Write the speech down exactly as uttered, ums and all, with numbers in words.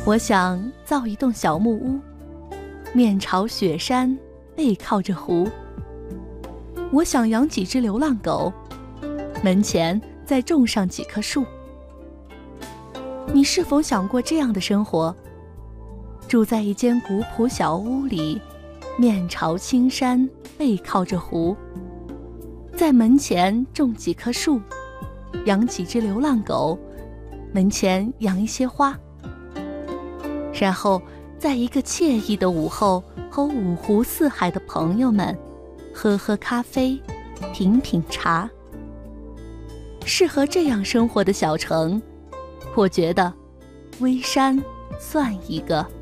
我想造一栋小木屋，面朝雪山，背靠着湖。我想养几只流浪狗，门前再种上几棵树。你是否想过这样的生活？住在一间古朴小屋里，面朝青山，背靠着湖，在门前种几棵树，养几只流浪狗，门前养一些花。然后在一个惬意的午后，和五湖四海的朋友们喝喝咖啡，品品茶。适合这样生活的小城，我觉得微山算一个。